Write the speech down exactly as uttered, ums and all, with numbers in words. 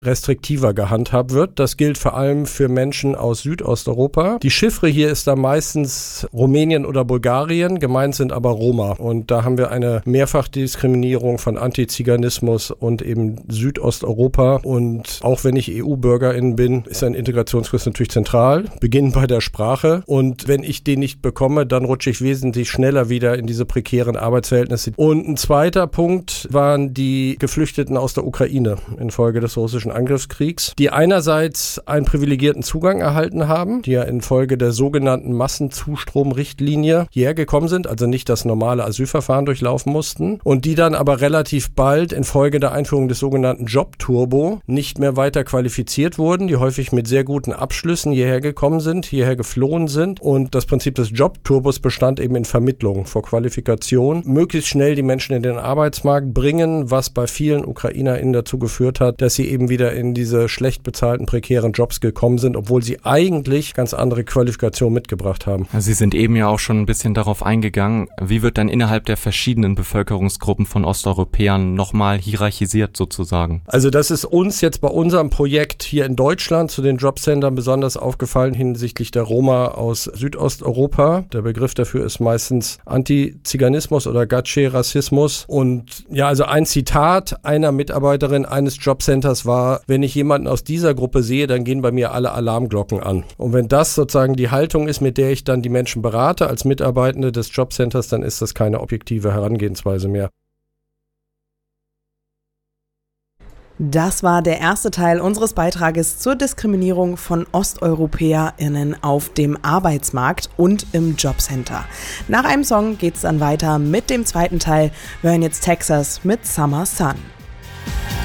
restriktiver gehandhabt wird. Das gilt vor allem für Menschen aus Südosteuropa. Die Chiffre hier ist da meistens Rumänien oder Bulgarien, gemeint sind aber Roma. Und da haben wir eine Mehrfachdiskriminierung von Antiziganismus und eben Südosteuropa. Und auch wenn ich E U-Bürgerin bin, ist ein Integrationskurs natürlich zentral. Beginnen bei der Sprache. Und wenn ich den nicht bekomme, dann rutsche ich wesentlich schneller wieder in diese prekären Arbeitsverhältnisse. Und ein zweiter Punkt waren die Geflüchteten aus der Ukraine infolge des russischen Angriffskriegs, die einerseits einen privilegierten Zugang erhalten haben, die ja infolge der sogenannten Massenzustromrichtlinie hierher gekommen sind, also nicht das normale Asylverfahren durchlaufen mussten, und die dann aber relativ bald infolge der Einführung des sogenannten Jobturbo nicht mehr weiter qualifiziert wurden, die häufig mit sehr guten Abschlüssen hierher gekommen sind, hierher geflohen sind, und das Prinzip des Jobturbos bestand eben in Vermittlung vor Qualifikation, möglichst schnell die Menschen in den Arbeitsmarkt bringen, was bei vielen UkrainerInnen dazu geführt hat, dass sie eben wieder in diese schlecht bezahlten, prekären Jobs gekommen sind, obwohl sie eigentlich ganz andere Qualifikationen mitgebracht haben. Sie sind eben ja auch schon ein bisschen darauf eingegangen. Wie wird dann innerhalb der verschiedenen Bevölkerungsgruppen von Osteuropäern nochmal hierarchisiert sozusagen? Also das ist uns jetzt bei unserem Projekt hier in Deutschland zu den Jobcentern besonders aufgefallen hinsichtlich der Roma aus Südosteuropa. Der Begriff dafür ist meistens Antiziganismus oder Gatsche-Rassismus. Und ja, also ein Zitat einer Mitarbeiterin eines Jobcenters war: Wenn ich jemanden aus dieser Gruppe sehe, dann gehen bei mir alle Alarmglocken an. Und wenn das sozusagen die Haltung ist, mit der ich dann die Menschen berate als Mitarbeitende des Jobcenters, dann ist das keine objektive Herangehensweise mehr. Das war der erste Teil unseres Beitrages zur Diskriminierung von OsteuropäerInnen auf dem Arbeitsmarkt und im Jobcenter. Nach einem Song geht's dann weiter mit dem zweiten Teil. Wir hören jetzt Texas mit Summer Sun.